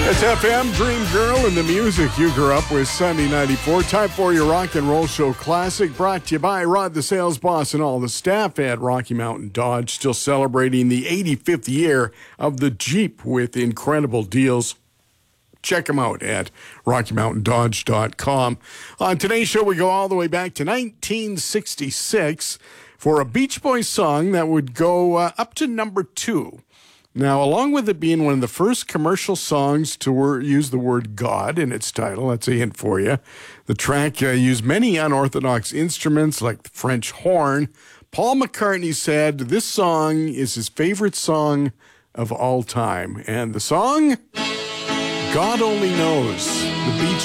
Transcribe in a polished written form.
It's FM Dream Girl and the music you grew up with, Sunday 94. Time for your rock and roll show classic, brought to you by Rod the Sales Boss and all the staff at Rocky Mountain Dodge, still celebrating the 85th year of the Jeep with incredible deals. Check them out at RockyMountainDodge.com. On today's show, we go all the way back to 1966 for a Beach Boys song that would go up to number 2. Now, along with it being one of the first commercial songs to use the word God in its title, that's a hint for you, the track used many unorthodox instruments like the French horn. Paul McCartney said this song is his favorite song of all time. And the song, God Only Knows, the Beach